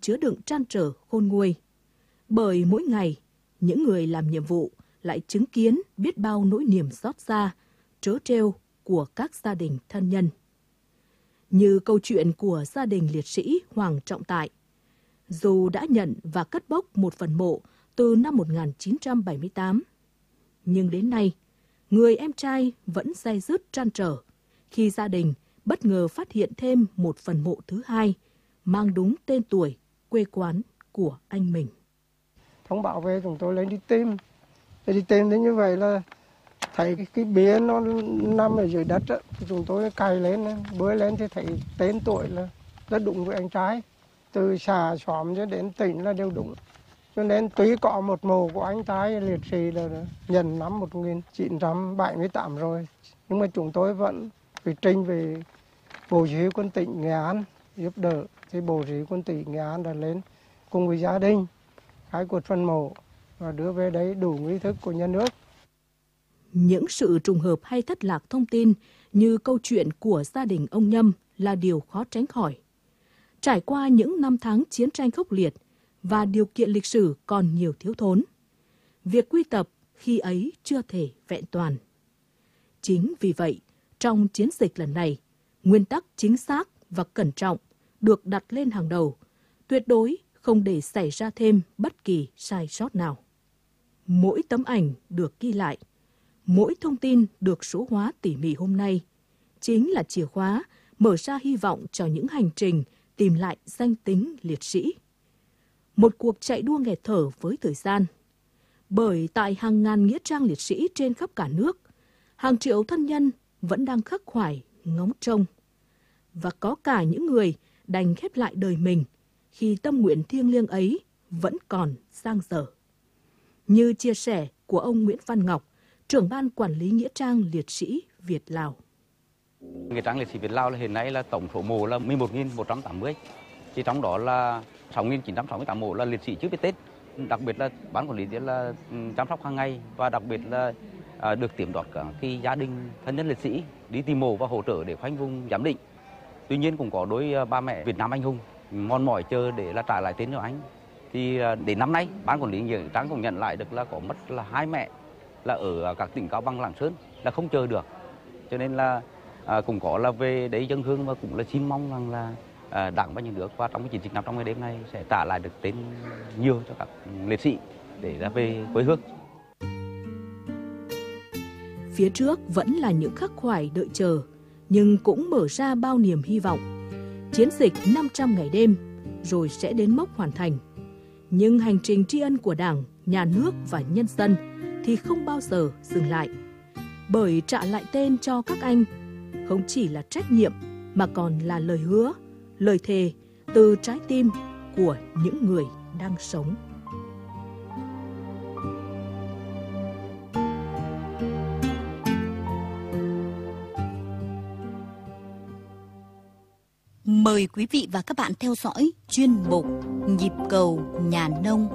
chứa đựng trăn trở khôn nguôi. Bởi mỗi ngày, những người làm nhiệm vụ lại chứng kiến biết bao nỗi niềm xót xa, trớ trêu của các gia đình thân nhân. Như câu chuyện của gia đình liệt sĩ Hoàng Trọng Tại. Dù đã nhận và cất bốc một phần mộ từ năm 1978, nhưng đến nay, người em trai vẫn day dứt trăn trở khi gia đình bất ngờ phát hiện thêm một phần mộ thứ hai mang đúng tên tuổi, quê quán của anh mình. Thông báo về chúng tôi lên đi tìm. Đi tìm đến như vậy là thấy cái bia nó nằm ở dưới đất á, chúng tôi cày lên, bơi lên thì thấy tên tuổi là rất đúng với anh trai. Từ xã xóm cho đến tỉnh là đều đúng. Cho nên tuy có một mộ của anh trai liệt sĩ là nhận năm 1978 rồi, nhưng mà chúng tôi vẫn phải trình về Bộ Chỉ huy Quân tỉnh Nghệ An giúp đỡ. Thì Bộ Chỉ huy Quân tỉnh Nghệ An đã lên cùng với gia đình khai quật phần mộ và đưa về đấy đủ nghi thức của nhà nước. Những sự trùng hợp hay thất lạc thông tin như câu chuyện của gia đình ông Nhâm là điều khó tránh khỏi. Trải qua những năm tháng chiến tranh khốc liệt và điều kiện lịch sử còn nhiều thiếu thốn, việc quy tập khi ấy chưa thể vẹn toàn. Chính vì vậy, trong chiến dịch lần này, nguyên tắc chính xác và cẩn trọng được đặt lên hàng đầu, tuyệt đối không để xảy ra thêm bất kỳ sai sót nào. Mỗi tấm ảnh được ghi lại, mỗi thông tin được số hóa tỉ mỉ hôm nay chính là chìa khóa mở ra hy vọng cho những hành trình tìm lại danh tính liệt sĩ. Một cuộc chạy đua nghẹt thở với thời gian. Bởi tại hàng ngàn nghĩa trang liệt sĩ trên khắp cả nước, hàng triệu thân nhân vẫn đang khắc khoải ngóng trông. Và có cả những người đành khép lại đời mình khi tâm nguyện thiêng liêng ấy vẫn còn dang dở. Như chia sẻ của ông Nguyễn Văn Ngọc, trưởng ban quản lý nghĩa trang liệt sĩ Việt Lào. Nghĩa trang liệt sĩ Việt Lào là hiện nay là tổng số mộ là 11.180. Thì trong đó là 6.968 mộ là liệt sĩ chưa biết Tết. Đặc biệt là ban quản lý là chăm sóc hàng ngày và đặc biệt là được tiếp đón cả khi gia đình thân nhân liệt sĩ đi tìm mộ và hỗ trợ để khoanh vùng giám định. Tuy nhiên cũng có đôi ba mẹ Việt Nam anh hùng mòn mỏi chờ để là trả lại tên cho anh. Thì đến năm nay ban quản lý nghĩa trang cũng nhận lại được là có mất là 2 mẹ là ở các tỉnh Cao Bằng, Lạng Sơn là không chờ được. Cho nên là cũng có là về đấy dân hương và cũng là xin mong rằng là Đảng và Nhà nước và trong cái chiến dịch 500 ngày đêm này sẽ trả lại được tên nhiều cho các liệt sĩ để ra về quê hương. Phía trước vẫn là những khắc khoải đợi chờ, nhưng cũng mở ra bao niềm hy vọng. Chiến dịch 500 ngày đêm rồi sẽ đến mốc hoàn thành. Nhưng hành trình tri ân của Đảng, Nhà nước và nhân dân thì không bao giờ dừng lại. Bởi trả lại tên cho các anh không chỉ là trách nhiệm mà còn là lời hứa, lời thề từ trái tim của những người đang sống. Mời quý vị và các bạn theo dõi chuyên mục Nhịp cầu nhà nông.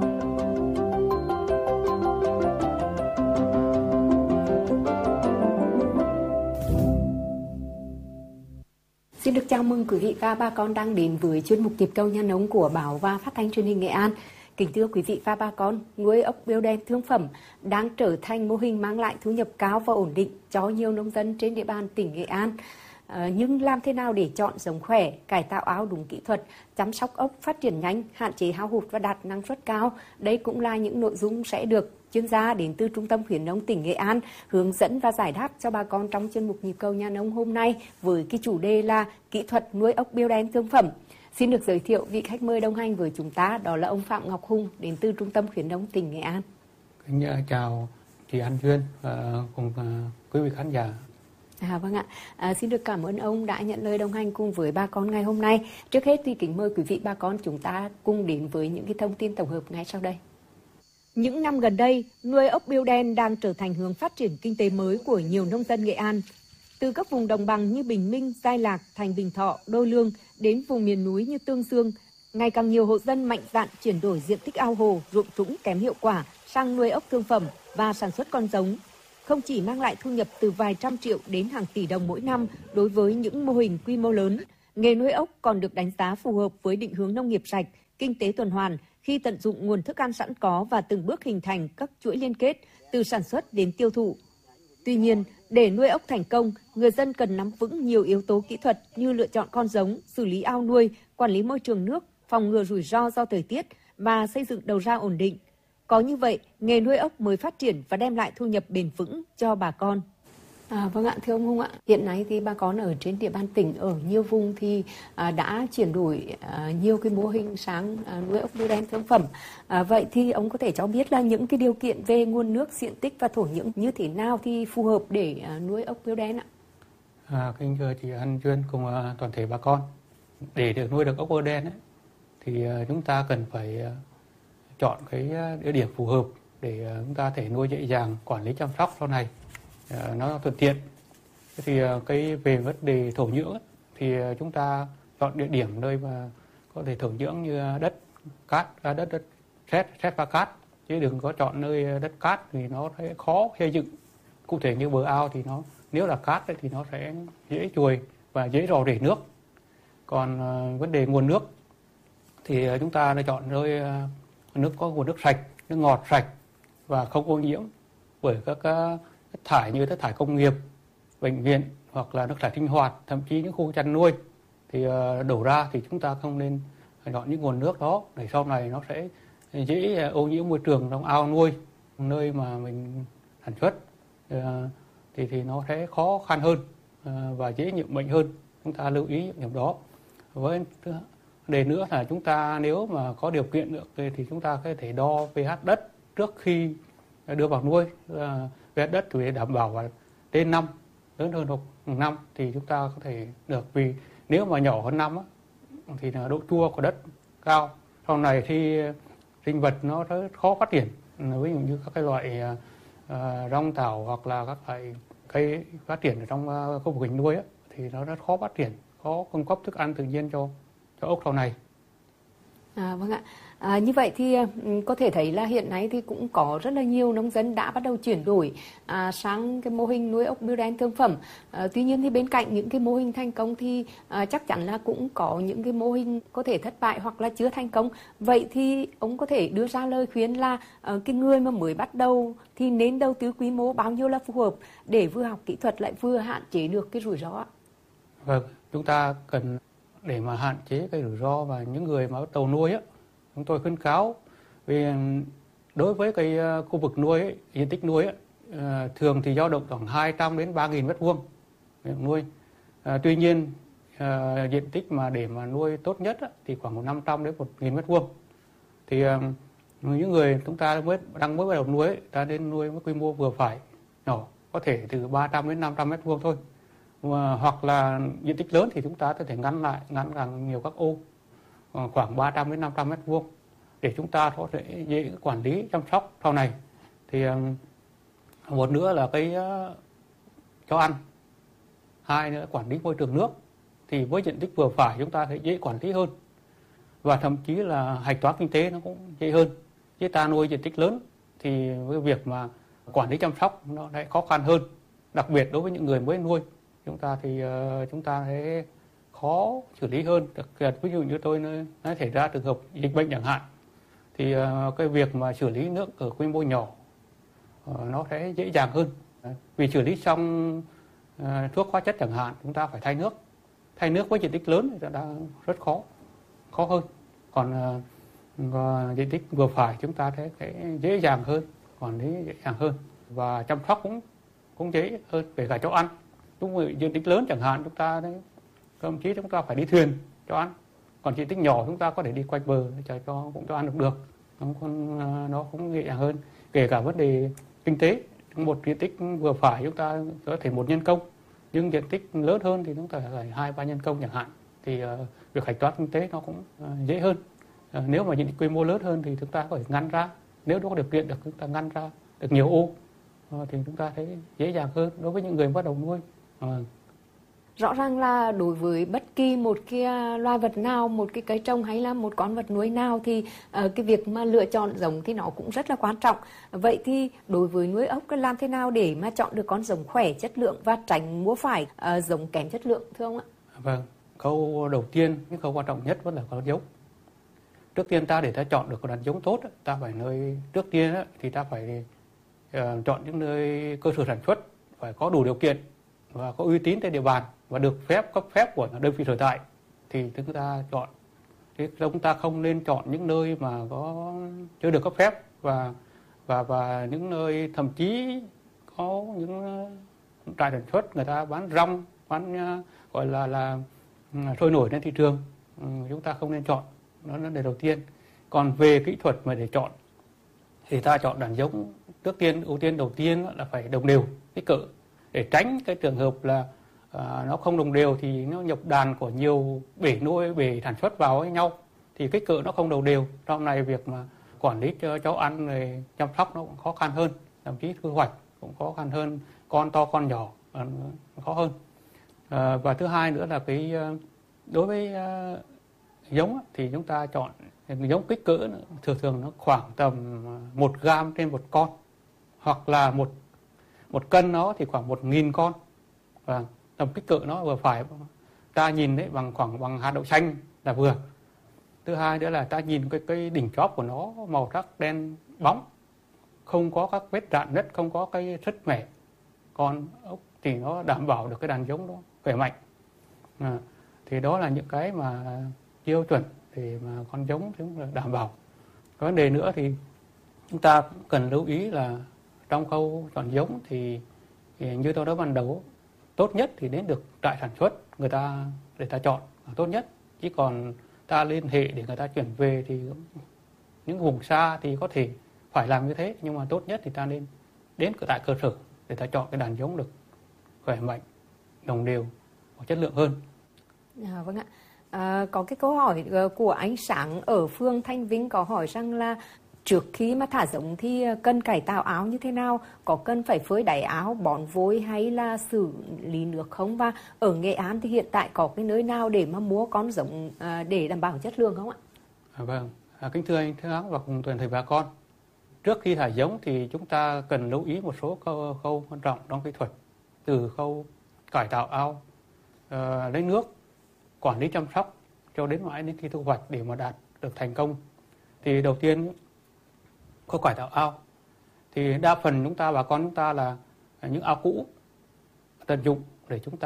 Xin được chào mừng quý vị và bà con đang đến với chuyên mục Nhịp cầu nhà nông của Báo và Phát thanh Truyền hình Nghệ An. Kính thưa quý vị và bà con, nuôi ốc bươu đen thương phẩm đang trở thành mô hình mang lại thu nhập cao và ổn định cho nhiều nông dân trên địa bàn tỉnh Nghệ An. Nhưng làm thế nào để chọn giống khỏe, cải tạo áo đúng kỹ thuật, chăm sóc ốc phát triển nhanh, hạn chế hao hụt và đạt năng suất cao? Đây cũng là những nội dung sẽ được chuyên gia đến từ Trung tâm khuyến nông tỉnh Nghệ An hướng dẫn và giải đáp cho bà con trong chuyên mục Nhịp cầu nhà nông hôm nay với cái chủ đề là kỹ thuật nuôi ốc bươu đen thương phẩm. Xin được giới thiệu vị khách mời đồng hành với chúng ta, đó là ông Phạm Ngọc Hùng đến từ Trung tâm khuyến nông tỉnh Nghệ An. Chào chị An Duyên cùng quý vị khán giả. Vâng ạ, xin được cảm ơn ông đã nhận lời đồng hành cùng với bà con ngày hôm nay. Trước hết thì kính mời quý vị bà con chúng ta cùng đến với những cái thông tin tổng hợp ngay sau đây. Những năm gần đây, nuôi ốc bươu đen đang trở thành hướng phát triển kinh tế mới của nhiều nông dân Nghệ An. Từ các vùng đồng bằng như Bình Minh, Giai Lạc, Thành Bình Thọ, Đô Lương đến vùng miền núi như Tương Dương, ngày càng nhiều hộ dân mạnh dạn chuyển đổi diện tích ao hồ, ruộng trũng kém hiệu quả sang nuôi ốc thương phẩm và sản xuất con giống. Không chỉ mang lại thu nhập từ vài trăm triệu đến hàng tỷ đồng mỗi năm đối với những mô hình quy mô lớn, nghề nuôi ốc còn được đánh giá phù hợp với định hướng nông nghiệp sạch, kinh tế tuần hoàn khi tận dụng nguồn thức ăn sẵn có và từng bước hình thành các chuỗi liên kết từ sản xuất đến tiêu thụ. Tuy nhiên, để nuôi ốc thành công, người dân cần nắm vững nhiều yếu tố kỹ thuật như lựa chọn con giống, xử lý ao nuôi, quản lý môi trường nước, phòng ngừa rủi ro do thời tiết và xây dựng đầu ra ổn định. Có như vậy, nghề nuôi ốc mới phát triển và đem lại thu nhập bền vững cho bà con. Vâng ạ, thưa ông Hùng ạ, hiện nay thì bà con ở trên địa bàn tỉnh ở nhiều vùng thì đã chuyển đổi nhiều cái mô hình sang nuôi ốc bươu đen thương phẩm. Vậy thì ông có thể cho biết là những cái điều kiện về nguồn nước, diện tích và thổ nhưỡng như thế nào thì phù hợp để nuôi ốc bươu đen ạ? Kính thưa chị An Duyên cùng toàn thể bà con, để được nuôi được ốc bươu đen ấy, thì chúng ta cần phải chọn cái địa điểm phù hợp để chúng ta thể nuôi dễ dàng, quản lý chăm sóc sau này nó thuận tiện. Thì cái về vấn đề thổ nhưỡng ấy, thì chúng ta chọn địa điểm nơi mà có thể thổ nhưỡng như đất cát, đất sét và cát, chứ đừng có chọn nơi đất cát thì nó sẽ khó xây dựng. Cụ thể như bờ ao thì nó nếu là cát ấy, thì nó sẽ dễ trùi và dễ rò rỉ nước. Còn vấn đề nguồn nước thì chúng ta đã chọn nơi nước có nguồn nước sạch, nước ngọt sạch và không ô nhiễm bởi các chất thải như chất thải công nghiệp, bệnh viện hoặc là nước thải sinh hoạt, thậm chí những khu chăn nuôi thì đổ ra thì chúng ta không nên chọn những nguồn nước đó, để sau này nó sẽ dễ ô nhiễm môi trường trong ao nuôi, nơi mà mình sản xuất thì nó sẽ khó khăn hơn và dễ nhiễm bệnh hơn. Chúng ta lưu ý những điểm đó. Với đề nữa là chúng ta nếu mà có điều kiện được thì chúng ta có thể đo pH đất trước khi đưa vào nuôi. pH đất để đảm bảo là trên 5, lớn hơn 5 thì chúng ta có thể được, vì nếu mà nhỏ hơn 5 thì là độ chua của đất cao, sau này thì sinh vật nó rất khó phát triển, ví dụ như các cái loại rong tảo hoặc là các loại cây phát triển ở trong khu vực hình nuôi ấy, thì nó rất khó phát triển, khó cung cấp thức ăn tự nhiên cho ốc sau này. Vâng ạ. Như vậy thì có thể thấy là hiện nay thì cũng có rất là nhiều nông dân đã bắt đầu chuyển đổi sang cái mô hình nuôi ốc bươu đen thương phẩm. Tuy nhiên thì bên cạnh những cái mô hình thành công thì chắc chắn là cũng có những cái mô hình có thể thất bại hoặc là chưa thành công. Vậy thì ông có thể đưa ra lời khuyên là cái người mà mới bắt đầu thì nên đầu tư quy mô bao nhiêu là phù hợp để vừa học kỹ thuật lại vừa hạn chế được cái rủi ro ạ? Vâng, chúng ta cần để mà hạn chế cái rủi ro và những người mà bắt đầu nuôi á, chúng tôi khuyến cáo vì đối với cái khu vực nuôi ấy, diện tích nuôi ấy, thường thì dao động khoảng 200 đến 3.000 mét vuông nuôi. Tuy nhiên diện tích mà để mà nuôi tốt nhất á, thì khoảng 500 đến 1.000 mét vuông. Thì những người chúng ta mới bắt đầu nuôi ấy, ta nên nuôi với quy mô vừa phải, nhỏ, có thể từ 300 đến 500 mét vuông thôi. Hoặc là diện tích lớn thì chúng ta có thể ngăn càng nhiều các ô khoảng 300 đến 500 mét vuông để chúng ta có thể dễ quản lý chăm sóc sau này. Thì một nữa là cái cho ăn, hai nữa là quản lý môi trường nước, thì với diện tích vừa phải chúng ta sẽ dễ quản lý hơn và thậm chí là hạch toán kinh tế nó cũng dễ hơn. Chứ ta nuôi diện tích lớn thì với việc mà quản lý chăm sóc nó lại khó khăn hơn, đặc biệt đối với những người mới nuôi chúng ta thì chúng ta sẽ khó xử lý hơn. Ví dụ như tôi nói xảy ra trường hợp dịch bệnh chẳng hạn, thì cái việc mà xử lý nước ở quy mô nhỏ nó sẽ dễ dàng hơn. Vì xử lý xong thuốc hóa chất chẳng hạn, chúng ta phải thay nước với diện tích lớn thì đã rất khó hơn. Còn diện tích vừa phải chúng ta sẽ dễ dàng hơn, quản lý dễ dàng hơn và chăm sóc cũng dễ hơn, kể cả cho ăn. Diện tích lớn chẳng hạn chúng ta thậm chí chúng ta phải đi thuyền cho ăn, còn diện tích nhỏ chúng ta có thể đi quanh bờ cũng cho ăn được. Nó cũng dễ dàng hơn. Kể cả vấn đề kinh tế, một diện tích vừa phải chúng ta có thể một nhân công, nhưng diện tích lớn hơn thì chúng ta phải 2-3 nhân công chẳng hạn, thì việc hạch toán kinh tế nó cũng dễ hơn. Nếu mà diện tích quy mô lớn hơn thì chúng ta có thể ngăn ra, nếu có điều kiện được chúng ta ngăn ra được nhiều ô thì chúng ta thấy dễ dàng hơn đối với những người bắt đầu nuôi. Rõ ràng là đối với bất kỳ một cái loài vật nào, một cái cây trồng hay là một con vật nuôi nào thì cái việc mà lựa chọn giống thì nó cũng rất là quan trọng. Vậy thì đối với nuôi ốc làm thế nào để mà chọn được con giống khỏe, chất lượng và tránh mua phải giống kém chất lượng, thưa ông ạ? Vâng, câu đầu tiên, cái câu quan trọng nhất vẫn là con giống. Trước tiên để ta chọn được đàn giống tốt, ta phải trước tiên thì ta phải chọn những nơi cơ sở sản xuất phải có đủ điều kiện và có uy tín trên địa bàn và được cấp phép của đơn vị sở tại thì chúng ta chọn. Thế chúng ta không nên chọn những nơi mà chưa được cấp phép và những nơi thậm chí có những trại sản xuất người ta bán rong, gọi là trôi nổi trên thị trường. Chúng ta không nên chọn, đó là đề đầu tiên. Còn về kỹ thuật mà để chọn thì ta chọn đàn giống trước tiên, ưu tiên đầu tiên là phải đồng đều kích cỡ, để tránh cái trường hợp là nó không đồng đều thì nó nhập đàn của nhiều bể nuôi, bể sản xuất vào với nhau thì kích cỡ nó không đồng đều. Trong này việc mà quản lý cho cháu ăn rồi chăm sóc nó cũng khó khăn hơn, thậm chí thu hoạch cũng khó khăn hơn, con to con nhỏ khó hơn. Và thứ hai nữa là đối với giống thì chúng ta chọn giống kích cỡ thường nó khoảng tầm 1 gram trên một con, hoặc là một cân nó thì khoảng 1.000 con, và tầm kích cỡ nó vừa phải, ta nhìn đấy bằng hạt đậu xanh là vừa. Thứ hai nữa là ta nhìn cái đỉnh chóp của nó màu sắc đen bóng, không có các vết rạn nứt, không có cái sứt mẻ con ốc thì nó đảm bảo được cái đàn giống đó khỏe mạnh. Thì đó là những cái mà tiêu chuẩn để mà con giống chúng đảm bảo. Có vấn đề nữa thì chúng ta cần lưu ý là trong khâu chọn giống thì như tôi nói ban đầu, tốt nhất thì đến được trại sản xuất để ta chọn là tốt nhất. Chứ còn ta liên hệ để người ta chuyển về thì những vùng xa thì có thể phải làm như thế, nhưng mà tốt nhất thì ta nên đến tại cơ sở để ta chọn cái đàn giống được khỏe mạnh, đồng đều và chất lượng hơn. Vâng ạ. Có cái câu hỏi của anh Sáng ở phường Thanh Vinh có hỏi rằng là trước khi mà thả giống thì cần cải tạo áo như thế nào? Có cần phải phơi đáy áo, bón vôi hay là xử lý nước không? Và ở Nghệ An thì hiện tại có cái nơi nào để mà mua con giống để đảm bảo chất lượng không ạ? Vâng, kính thưa anh Thắng và cùng toàn thể bà con. Trước khi thả giống thì chúng ta cần lưu ý một số khâu quan trọng trong kỹ thuật, từ khâu cải tạo ao, lấy nước, quản lý chăm sóc cho đến mãi đến khi thu hoạch để mà đạt được thành công. Thì đầu tiên có cải tạo ao thì đa phần bà con chúng ta là những ao cũ tận dụng để chúng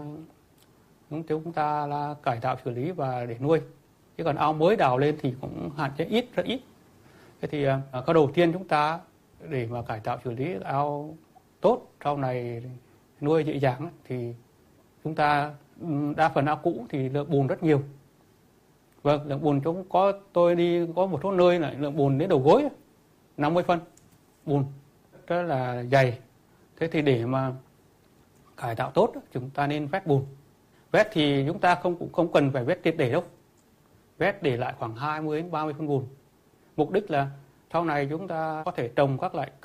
ta là cải tạo xử lý và để nuôi. Chứ còn ao mới đào lên thì cũng hạn chế rất ít. Thế thì cái đầu tiên chúng ta để mà cải tạo xử lý ao tốt sau này nuôi dễ dàng thì chúng ta đa phần ao cũ thì lượng bùn rất nhiều. Vâng, lượng bùn tôi đi có một số nơi là lượng bùn đến đầu gối, 50 phân bùn rất là dày. Thế thì để mà cải tạo tốt chúng ta nên vét bùn. Vét thì chúng ta cũng không cần phải vét triệt để đâu. Vét để lại khoảng 20 đến 30 phân bùn. Mục đích là sau này chúng ta có thể trồng các loại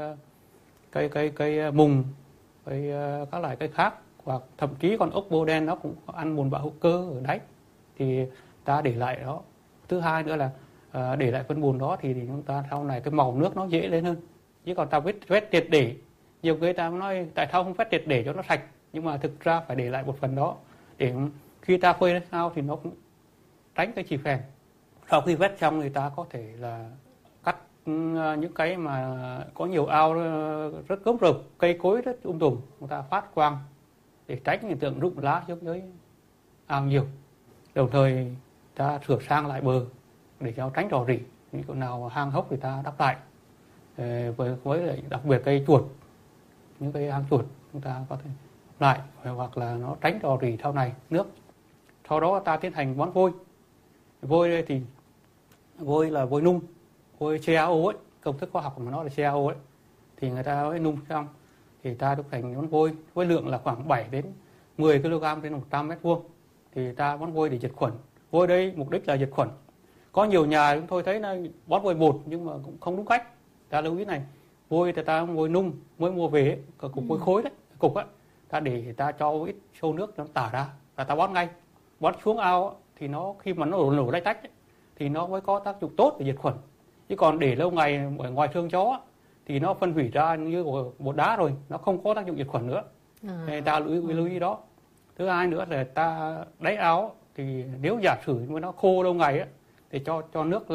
cây mùng, các loại cây khác, hoặc thậm chí con ốc bươu đen nó cũng ăn bùn bã hữu cơ ở đáy thì ta để lại đó. Thứ hai nữa là để lại phân bùn đó thì chúng ta sau này cái màu nước nó dễ lên hơn. Chứ còn ta vét triệt để, nhiều người ta nói tại sao không vét triệt để cho nó sạch, nhưng mà thực ra phải để lại một phần đó để khi ta phơi lên ao thì nó cũng tránh cái chì phèn. Sau khi vét xong thì ta có thể là cắt những cái mà có nhiều ao rất gốc rợp, cây cối rất tùm, chúng ta phát quang để tránh hiện tượng rụng lá xuống dưới ao nhiều. Đồng thời ta sửa sang lại bờ để cho tránh rò rỉ, những chỗ nào hang hốc thì ta đắp lại. Với lại đặc biệt cây chuột, những cái hang chuột chúng ta có thể lại, hoặc là nó tránh rò rỉ sau này nước. Sau đó ta tiến hành bón vôi. Vôi đây thì vôi là vôi nung, vôi CAO ấy, công thức khoa học của nó là CAO ấy, thì người ta mới nung xong thì ta được thành bón vôi với lượng là khoảng 7 đến 10 kg trên 100 m2 thì ta bón vôi để diệt khuẩn. Vôi đây mục đích là diệt khuẩn. Có nhiều nhà chúng tôi thấy là bón vôi bột nhưng mà cũng không đúng cách. Ta lưu ý này, vôi thì ta vôi nung mới mua về, cục vôi khối đấy, cục á, ta để ta cho ít xô nước nó tả ra và ta bón ngay. Bón xuống ao thì nó khi mà nó nổ lách tách thì nó mới có tác dụng tốt để diệt khuẩn. Chứ còn để lâu ngày ở ngoài xương chó thì nó phân hủy ra như bột đá rồi, nó không có tác dụng diệt khuẩn nữa. Nên ta lưu ý đó. Thứ hai nữa là ta đáy ao thì nếu giả sử mà nó khô lâu ngày để cho nước